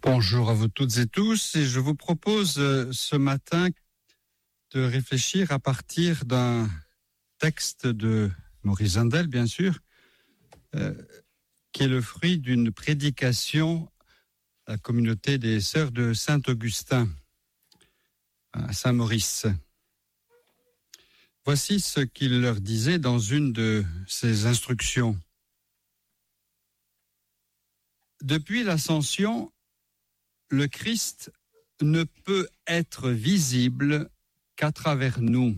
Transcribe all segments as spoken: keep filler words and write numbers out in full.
Bonjour à vous toutes et tous, et je vous propose euh, ce matin de réfléchir à partir d'un texte de Maurice Zindel, bien sûr, euh, qui est le fruit d'une prédication à la communauté des Sœurs de Saint-Augustin à Saint-Maurice. Voici ce qu'il leur disait dans une de ses instructions. Depuis l'Ascension, le Christ ne peut être visible qu'à travers nous.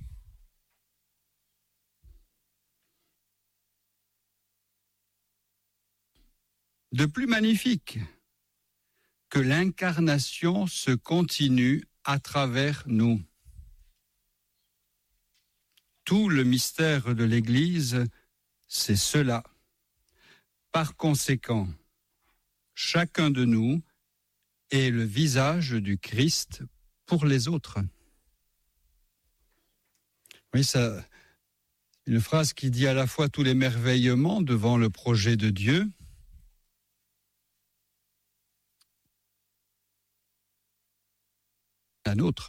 De plus magnifique que l'incarnation se continue à travers nous. Tout le mystère de l'Église, c'est cela. Par conséquent, chacun de nous est le visage du Christ pour les autres. Oui, ça, une phrase qui dit à la fois tout l'émerveillement devant le projet de Dieu, la nôtre.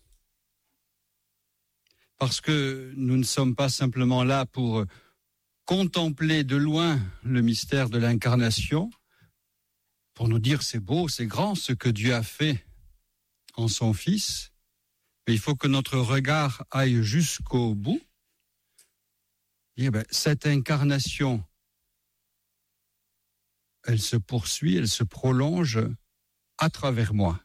Parce que nous ne sommes pas simplement là pour contempler de loin le mystère de l'incarnation, pour nous dire c'est beau, c'est grand ce que Dieu a fait en son Fils, mais il faut que notre regard aille jusqu'au bout. Et bien, cette incarnation, elle se poursuit, elle se prolonge à travers moi.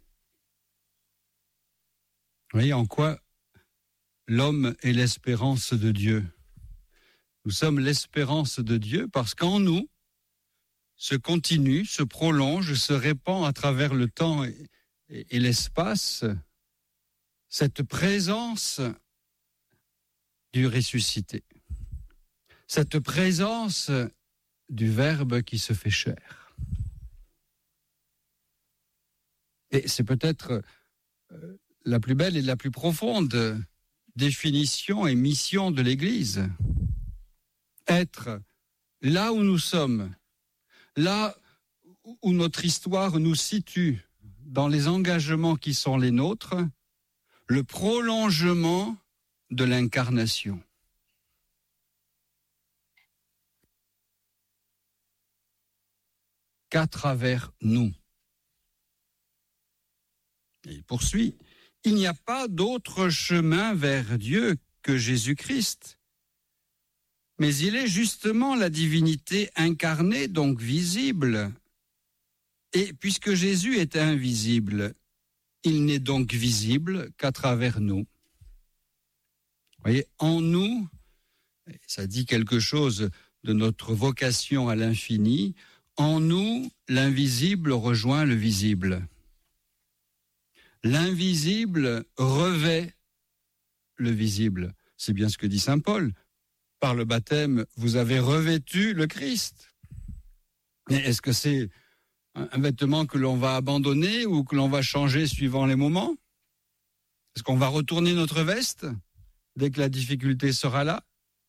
Vous voyez en quoi l'homme est l'espérance de Dieu. Nous sommes l'espérance de Dieu parce qu'en nous, se continue, se prolonge, se répand à travers le temps et, et, et l'espace, cette présence du ressuscité, cette présence du Verbe qui se fait chair. Et c'est peut-être euh, la plus belle et la plus profonde définition et mission de l'Église. Être là où nous sommes, là où notre histoire nous situe dans les engagements qui sont les nôtres, le prolongement de l'incarnation. Qu'à travers nous. Et il poursuit, il n'y a pas d'autre chemin vers Dieu que Jésus-Christ. Mais il est justement la divinité incarnée, donc visible. Et puisque Jésus est invisible, il n'est donc visible qu'à travers nous. Vous voyez, en nous, ça dit quelque chose de notre vocation à l'infini, en nous, l'invisible rejoint le visible. L'invisible revêt le visible. C'est bien ce que dit saint Paul. Par le baptême, vous avez revêtu le Christ. Mais est-ce que c'est un vêtement que l'on va abandonner ou que l'on va changer suivant les moments? Est-ce qu'on va retourner notre veste dès que la difficulté sera là?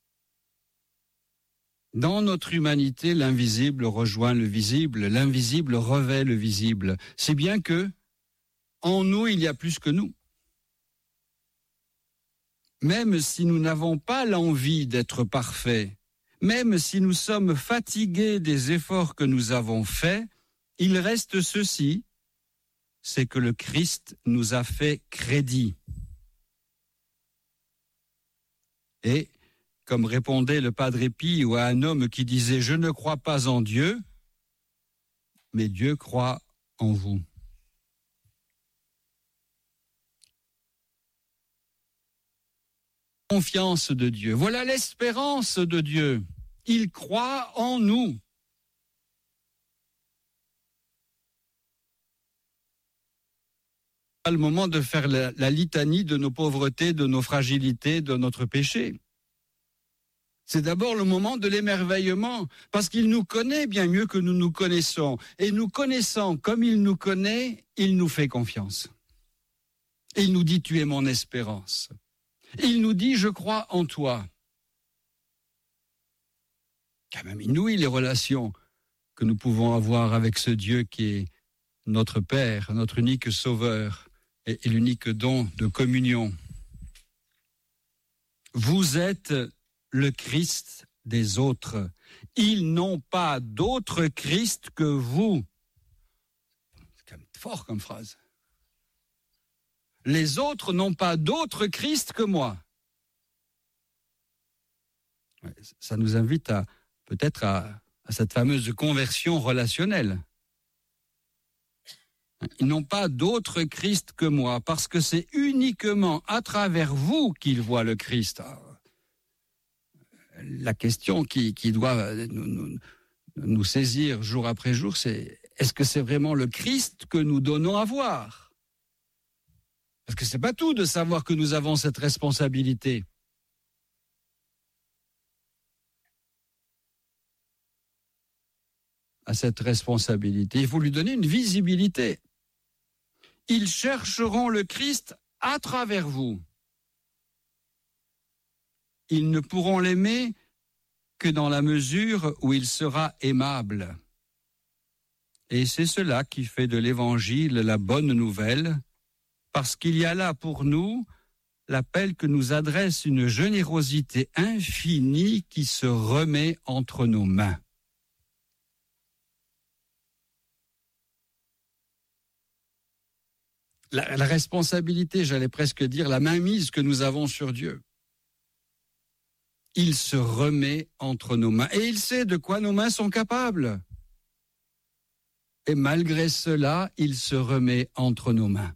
Dans notre humanité, l'invisible rejoint le visible, l'invisible revêt le visible. C'est bien que, en nous, il y a plus que nous. Même si nous n'avons pas l'envie d'être parfaits, même si nous sommes fatigués des efforts que nous avons faits, il reste ceci, c'est que le Christ nous a fait crédit. Et, comme répondait le Padre Pio à un homme qui disait « Je ne crois pas en Dieu, mais Dieu croit en vous ». Confiance de Dieu. Voilà l'espérance de Dieu. Il croit en nous. Pas le moment de faire la, la litanie de nos pauvretés, de nos fragilités, de notre péché. C'est d'abord le moment de l'émerveillement, parce qu'il nous connaît bien mieux que nous nous connaissons. Et nous connaissant comme il nous connaît, il nous fait confiance. Et il nous dit, tu es mon espérance. Il nous dit, je crois en toi. Quand même inouï les relations que nous pouvons avoir avec ce Dieu qui est notre Père, notre unique Sauveur et, et l'unique don de communion. Vous êtes le Christ des autres. Ils n'ont pas d'autre Christ que vous. C'est quand même fort comme phrase. Les autres n'ont pas d'autre Christ que moi. Ça nous invite à peut-être à, à cette fameuse conversion relationnelle. Ils n'ont pas d'autre Christ que moi, parce que c'est uniquement à travers vous qu'ils voient le Christ. La question qui, qui doit nous, nous, nous saisir jour après jour, c'est est-ce que c'est vraiment le Christ que nous donnons à voir ? Parce que c'est pas tout de savoir que nous avons cette responsabilité. À cette responsabilité, il faut lui donner une visibilité. Ils chercheront le Christ à travers vous. Ils ne pourront l'aimer que dans la mesure où il sera aimable. Et c'est cela qui fait de l'Évangile la bonne nouvelle, parce qu'il y a là pour nous l'appel que nous adresse une générosité infinie qui se remet entre nos mains. La, la responsabilité, j'allais presque dire, la mainmise que nous avons sur Dieu. Il se remet entre nos mains et il sait de quoi nos mains sont capables. Et malgré cela, il se remet entre nos mains.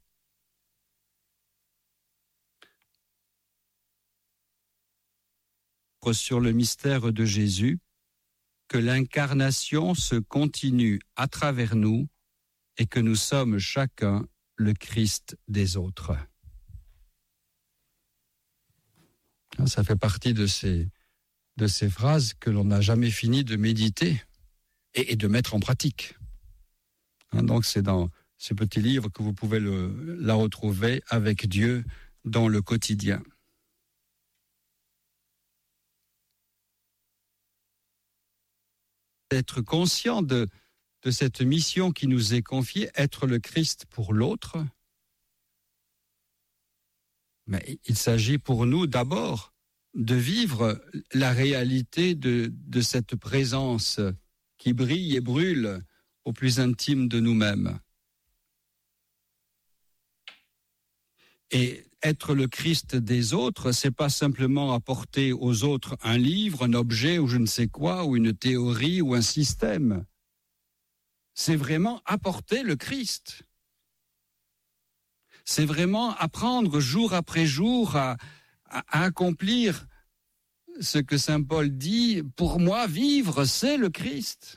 Sur le mystère de Jésus, que l'incarnation se continue à travers nous et que nous sommes chacun le Christ des autres. Ça fait partie de ces, de ces phrases que l'on n'a jamais fini de méditer et, et de mettre en pratique. Donc c'est dans ce petit livre que vous pouvez le, la retrouver avec Dieu dans le quotidien. Être conscient de, de cette mission qui nous est confiée, être le Christ pour l'autre. Mais il s'agit pour nous d'abord de vivre la réalité de, de cette présence qui brille et brûle au plus intime de nous-mêmes. Et être le Christ des autres, c'est pas simplement apporter aux autres un livre, un objet ou je ne sais quoi, ou une théorie ou un système. C'est vraiment apporter le Christ. C'est vraiment apprendre jour après jour à, à, à accomplir ce que saint Paul dit, pour moi, vivre, c'est le Christ.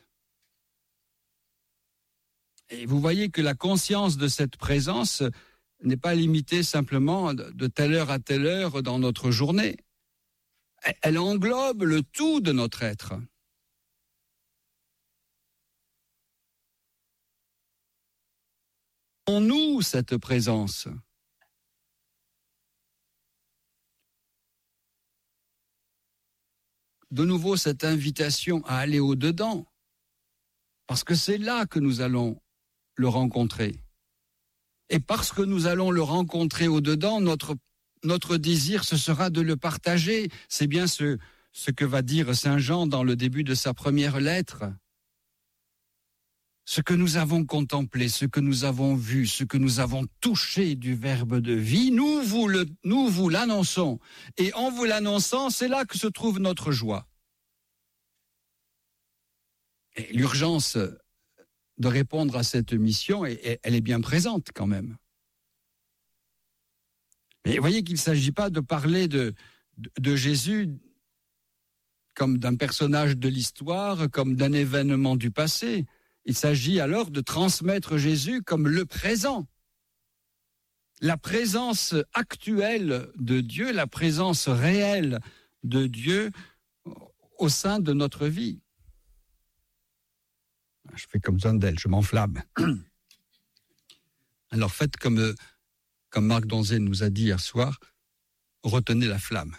Et vous voyez que la conscience de cette présence n'est pas limitée simplement de telle heure à telle heure dans notre journée. Elle englobe le tout de notre être. En nous, cette présence. De nouveau, cette invitation à aller au-dedans, parce que c'est là que nous allons le rencontrer. Et parce que nous allons le rencontrer au-dedans, notre, notre désir, ce sera de le partager. C'est bien ce, ce que va dire saint Jean dans le début de sa première lettre. Ce que nous avons contemplé, ce que nous avons vu, ce que nous avons touché du Verbe de vie, nous vous, le, nous vous l'annonçons. Et en vous l'annonçant, c'est là que se trouve notre joie. Et l'urgence de répondre à cette mission, elle est bien présente quand même. Mais vous voyez qu'il ne s'agit pas de parler de, de, de Jésus comme d'un personnage de l'histoire, comme d'un événement du passé. Il s'agit alors de transmettre Jésus comme le présent. La présence actuelle de Dieu, la présence réelle de Dieu au sein de notre vie. Je fais comme Zandel, je m'enflamme. Alors faites comme, comme Marc Donzé nous a dit hier soir, retenez la flamme.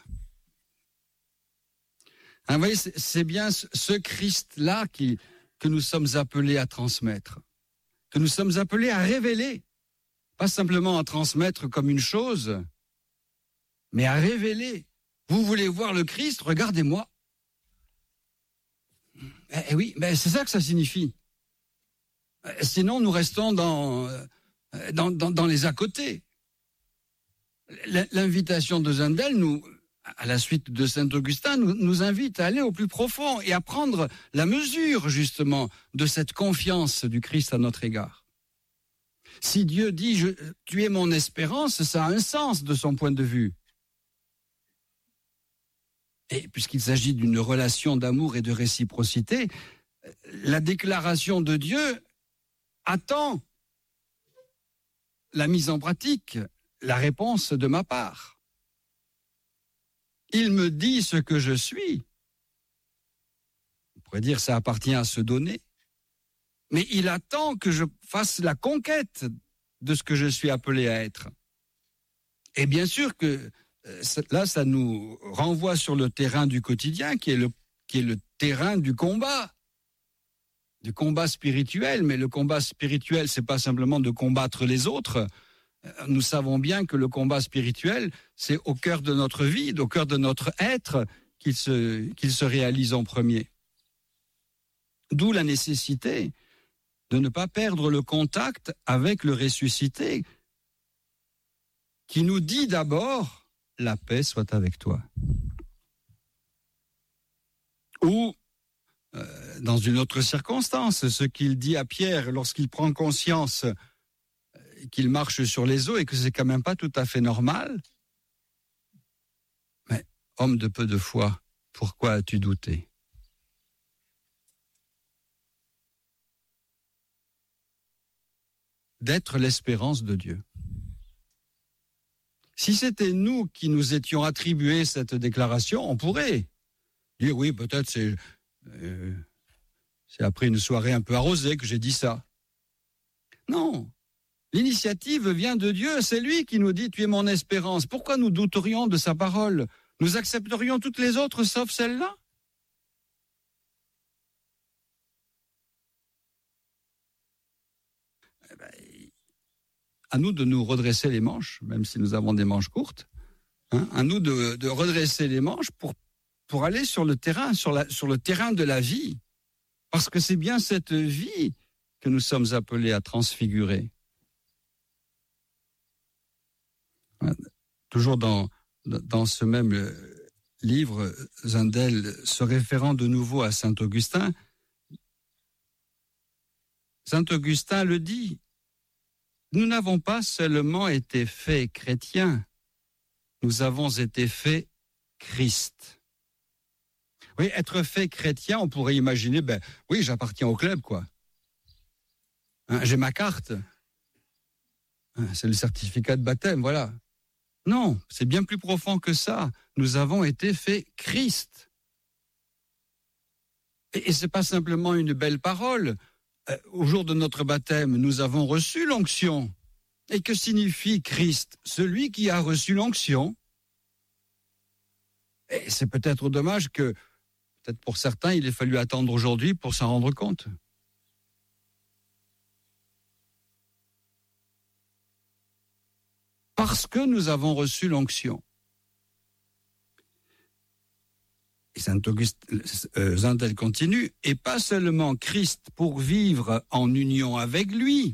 Hein, vous voyez, c'est, c'est bien ce Christ-là qui, que nous sommes appelés à transmettre. que nous sommes appelés à révéler, pas simplement à transmettre comme une chose, mais à révéler. Vous voulez voir le Christ? Regardez-moi. Eh, eh oui, ben c'est ça que ça signifie. Sinon, nous restons dans, dans, dans, dans les à côté. L'invitation de Zundel, nous, à la suite de Saint Augustin, nous, nous invite à aller au plus profond et à prendre la mesure, justement, de cette confiance du Christ à notre égard. Si Dieu dit je, « tu es mon espérance », ça a un sens de son point de vue. Et puisqu'il s'agit d'une relation d'amour et de réciprocité, la déclaration de Dieu attend la mise en pratique, la réponse de ma part. Il me dit ce que je suis. On pourrait dire que ça appartient à se donner. Mais il attend que je fasse la conquête de ce que je suis appelé à être. Et bien sûr que là, ça nous renvoie sur le terrain du quotidien, qui est le, qui est le terrain du combat, du combat spirituel. Mais le combat spirituel, c'est pas simplement de combattre les autres. Nous savons bien que le combat spirituel, c'est au cœur de notre vie, au cœur de notre être, qu'il se, qu'il se réalise en premier. D'où la nécessité de ne pas perdre le contact avec le ressuscité, qui nous dit d'abord « la paix soit avec toi ». Ou, euh, dans une autre circonstance, ce qu'il dit à Pierre lorsqu'il prend conscience qu'il marche sur les eaux et que c'est quand même pas tout à fait normal. Mais, homme de peu de foi, pourquoi as-tu douté ? D'être l'espérance de Dieu. Si c'était nous qui nous étions attribués cette déclaration, on pourrait dire oui, peut-être c'est, euh, c'est après une soirée un peu arrosée que j'ai dit ça. Non, l'initiative vient de Dieu, c'est lui qui nous dit tu es mon espérance. Pourquoi nous douterions de sa parole ? Nous accepterions toutes les autres sauf celle-là ? Eh ben, à nous de nous redresser les manches, même si nous avons des manches courtes, hein, à nous de, de redresser les manches pour, pour aller sur le terrain, sur, la, sur le terrain de la vie. Parce que c'est bien cette vie que nous sommes appelés à transfigurer. Toujours dans, dans ce même livre, Zundel, se référant de nouveau à saint Augustin, saint Augustin le dit, nous n'avons pas seulement été faits chrétiens, nous avons été faits Christ. Oui, être fait chrétien, on pourrait imaginer, ben oui, j'appartiens au club, quoi. Hein, j'ai ma carte. Hein, c'est le certificat de baptême, voilà. Non, c'est bien plus profond que ça. Nous avons été faits Christ. Et, et c'est pas simplement une belle parole. Euh, au jour de notre baptême, nous avons reçu l'onction. Et que signifie Christ ? Celui qui a reçu l'onction. Et c'est peut-être dommage que, peut-être pour certains, il ait fallu attendre aujourd'hui pour s'en rendre compte. Parce que nous avons reçu l'onction. Et saint Augustin, euh, Zundel continue, et pas seulement Christ pour vivre en union avec lui,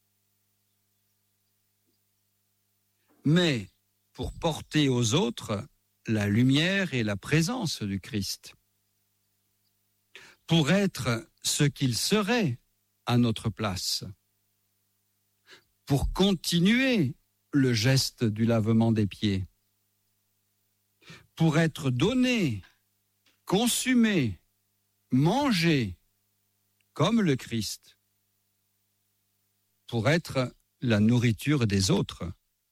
mais pour porter aux autres la lumière et la présence du Christ. Pour être ce qu'il serait à notre place. Pour continuer le geste du lavement des pieds. Pour être donné, consumé, mangé, comme le Christ. Pour être la nourriture des autres.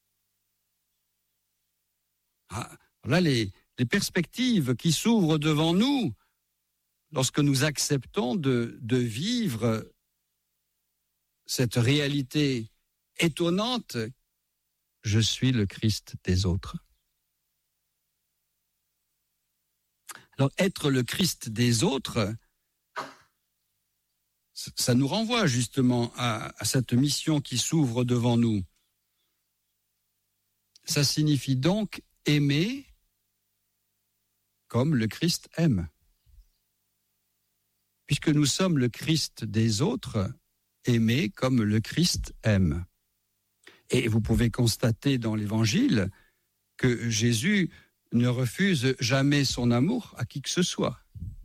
Ah, là, les, les perspectives qui s'ouvrent devant nous lorsque nous acceptons de, de vivre cette réalité étonnante, je suis le Christ des autres. Alors, être le Christ des autres, Ça nous renvoie justement à, à cette mission qui s'ouvre devant nous. Ça signifie donc aimer comme le Christ aime. Puisque nous sommes le Christ des autres, aimer comme le Christ aime. Et vous pouvez constater dans l'Évangile que Jésus ne refuse jamais son amour à qui que ce soit.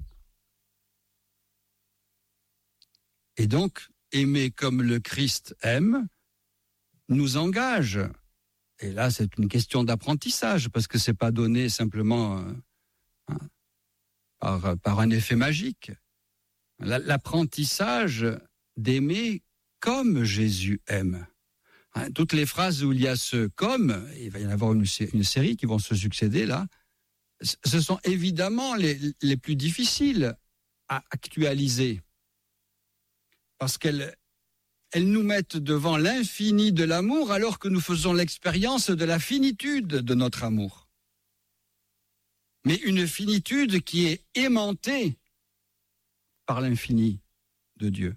Et donc, aimer comme le Christ aime nous engage. Et là, c'est une question d'apprentissage, parce que ce n'est pas donné simplement hein, par, par un effet magique. L'apprentissage d'aimer comme Jésus aime. Hein, toutes les phrases où il y a ce « comme », il va y en avoir une, une série qui vont se succéder là, ce sont évidemment les, les plus difficiles à actualiser. Parce qu'elles elles nous mettent devant l'infini de l'amour alors que nous faisons l'expérience de la finitude de notre amour. Mais une finitude qui est aimantée par l'infini de Dieu.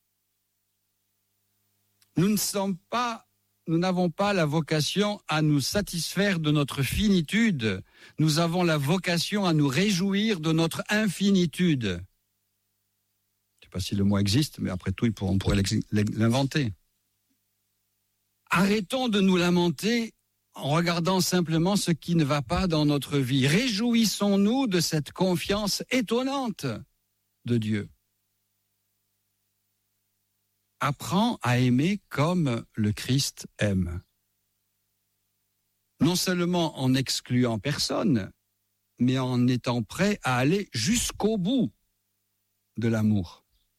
Nous ne sommes pas, nous n'avons pas la vocation à nous satisfaire de notre finitude. Nous avons la vocation à nous réjouir de notre infinitude. Je ne sais pas si le mot existe, mais après tout, on pourrait l'inventer. Arrêtons de nous lamenter en regardant simplement ce qui ne va pas dans notre vie. Réjouissons-nous de cette confiance étonnante de Dieu. Apprends à aimer comme le Christ aime. Non seulement en n'excluant personne, mais en étant prêt à aller jusqu'au bout de l'amour.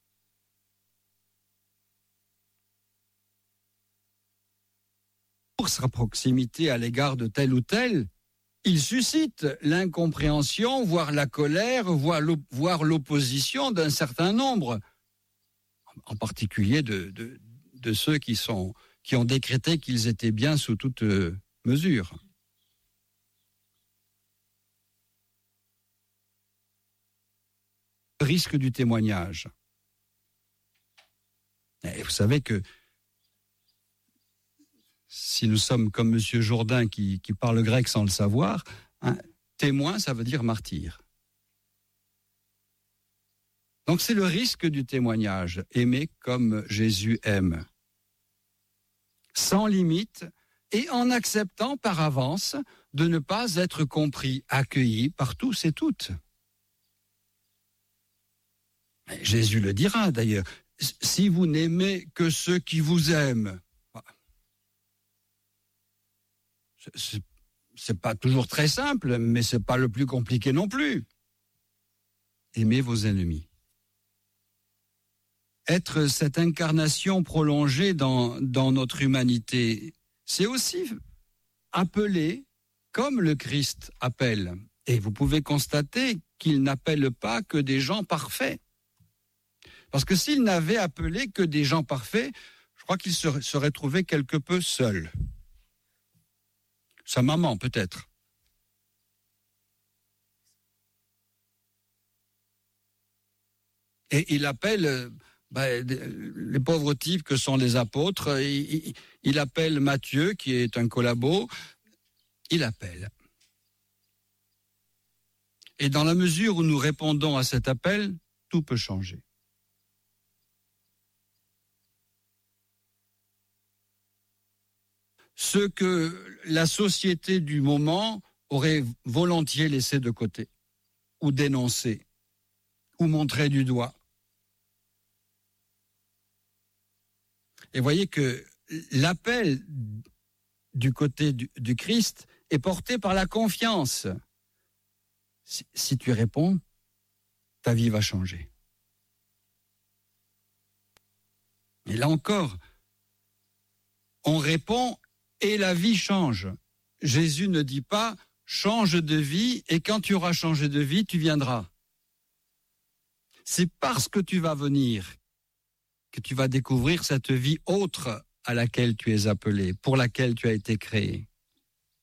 Pour sa proximité à l'égard de tel ou tel, il suscite l'incompréhension, voire la colère, voire l'opposition d'un certain nombre, en particulier de, de, de ceux qui, sont, qui ont décrété qu'ils étaient bien sous toute mesure. Le risque du témoignage. Et vous savez que si nous sommes comme M. Jourdain qui, qui parle grec sans le savoir, hein, témoin, ça veut dire martyr. Donc c'est le risque du témoignage, aimer comme Jésus aime, sans limite et en acceptant par avance de ne pas être compris, accueilli par tous et toutes. Jésus le dira d'ailleurs, si vous n'aimez que ceux qui vous aiment, c'est, c'est pas toujours très simple, mais c'est pas le plus compliqué non plus. Aimez vos ennemis. Être cette incarnation prolongée dans, dans notre humanité, c'est aussi appeler comme le Christ appelle. Et vous pouvez constater qu'il n'appelle pas que des gens parfaits. Parce que s'il n'avait appelé que des gens parfaits, je crois qu'il se serait trouvé quelque peu seul. Sa maman, peut-être. Et il appelle ben, les pauvres types que sont les apôtres, il, il appelle Matthieu, qui est un collabo, il appelle. Et dans la mesure où nous répondons à cet appel, tout peut changer. Ce que la société du moment aurait volontiers laissé de côté, ou dénoncé, ou montré du doigt. Et voyez que l'appel du côté du, du Christ est porté par la confiance. Si, si tu réponds, ta vie va changer. Et là encore, on répond et la vie change. Jésus ne dit pas « change de vie et quand tu auras changé de vie, tu viendras ». C'est parce que tu vas venir que tu vas découvrir cette vie autre à laquelle tu es appelé, pour laquelle tu as été créé.